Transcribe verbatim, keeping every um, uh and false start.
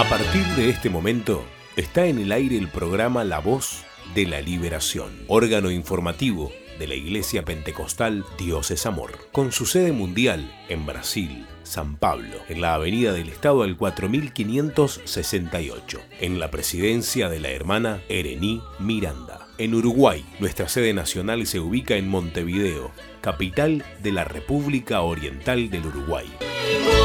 A partir de este momento, está en el aire el programa La Voz de la Liberación, órgano informativo de la Iglesia Pentecostal Dios es Amor, con su sede mundial en Brasil, San Pablo, en la Avenida del Estado al cuatro mil quinientos sesenta y ocho, en la presidencia de la hermana Erení Miranda. En Uruguay, nuestra sede nacional se ubica en Montevideo, capital de la República Oriental del Uruguay.